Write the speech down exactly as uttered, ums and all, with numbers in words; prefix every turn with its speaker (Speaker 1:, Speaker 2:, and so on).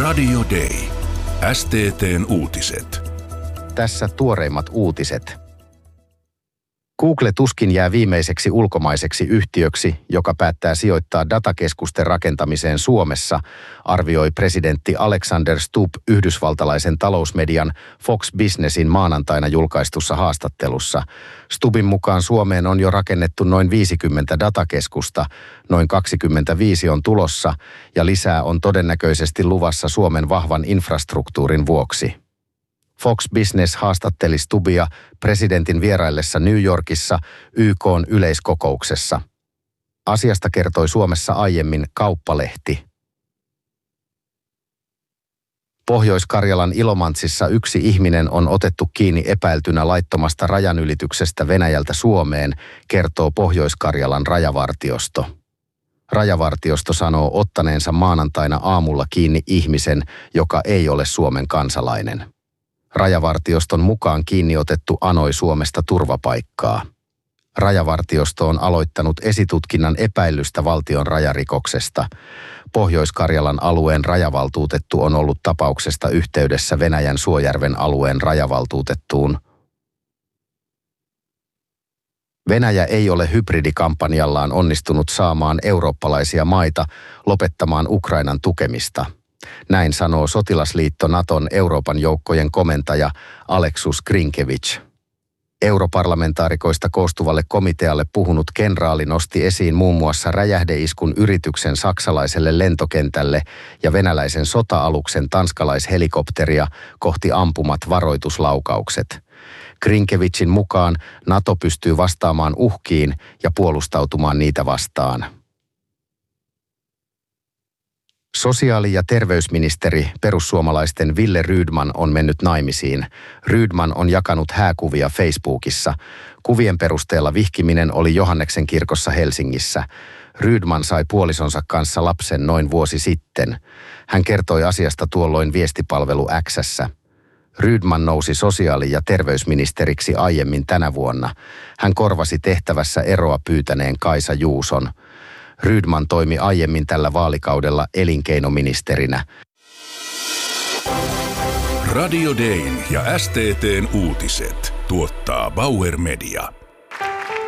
Speaker 1: Radio Day. S T T:n uutiset.
Speaker 2: Tässä tuoreimmat uutiset. Google tuskin jää viimeiseksi ulkomaiseksi yhtiöksi, joka päättää sijoittaa datakeskusten rakentamiseen Suomessa, arvioi presidentti Alexander Stubb yhdysvaltalaisen talousmedian Fox Businessin maanantaina julkaistussa haastattelussa. Stubbin mukaan Suomeen on jo rakennettu noin viisikymmentä datakeskusta, noin kaksikymmentäviisi on tulossa ja lisää on todennäköisesti luvassa Suomen vahvan infrastruktuurin vuoksi. Fox Business haastatteli Stubbia presidentin vieraillessa New Yorkissa Y K:n yleiskokouksessa. Asiasta kertoi Suomessa aiemmin Kauppalehti. Pohjois-Karjalan Ilomantsissa yksi ihminen on otettu kiinni epäiltynä laittomasta rajanylityksestä Venäjältä Suomeen, kertoo Pohjois-Karjalan rajavartiosto. Rajavartiosto sanoo ottaneensa maanantaina aamulla kiinni ihmisen, joka ei ole Suomen kansalainen. Rajavartioston mukaan kiinniotettu anoi Suomesta turvapaikkaa. Rajavartiosto on aloittanut esitutkinnan epäillystä valtion rajarikoksesta. Pohjois-Karjalan alueen rajavaltuutettu on ollut tapauksesta yhteydessä Venäjän Suojärven alueen rajavaltuutettuun. Venäjä ei ole hybridikampanjallaan onnistunut saamaan eurooppalaisia maita lopettamaan Ukrainan tukemista. Näin sanoo sotilasliitto Naton Euroopan joukkojen komentaja Aleksus Grinkevich. Europarlamentaarikoista koostuvalle komitealle puhunut kenraali nosti esiin muun muassa räjähdeiskun yrityksen saksalaiselle lentokentälle ja venäläisen sota-aluksen tanskalaishelikopteria kohti ampumat varoituslaukaukset. Grinkevichin mukaan NATO pystyy vastaamaan uhkiin ja puolustautumaan niitä vastaan. Sosiaali- ja terveysministeri perussuomalaisten Wille Rydman on mennyt naimisiin. Rydman on jakanut hääkuvia Facebookissa. Kuvien perusteella vihkiminen oli Johanneksen kirkossa Helsingissä. Rydman sai puolisonsa kanssa lapsen noin vuosi sitten. Hän kertoi asiasta tuolloin viestipalvelu X:ssä. Rydman nousi sosiaali- ja terveysministeriksi aiemmin tänä vuonna. Hän korvasi tehtävässä eroa pyytäneen Kaisa Juuson. Rydman toimi aiemmin tällä vaalikaudella elinkeinoministerinä.
Speaker 1: Radio Dayn ja S T T:n uutiset tuottaa Bauer Media.